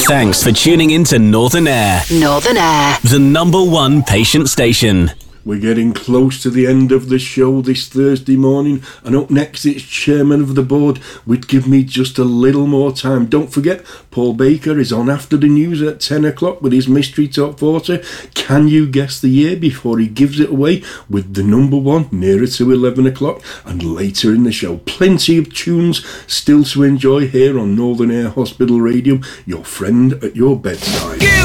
Thanks for tuning in to Northern Air. Northern Air. The #1 patient station. We're getting close to the end of the show this Thursday morning, and up next it's Chairman of the Board. Would give me just a little more time. Don't forget, Paul Baker is on after the news at 10 o'clock with his Mystery Top 40. Can you guess the year before he gives it away with the #1 nearer to 11 o'clock? And later in the show, plenty of tunes still to enjoy here on Northern Air Hospital Radio, your friend at your bedside.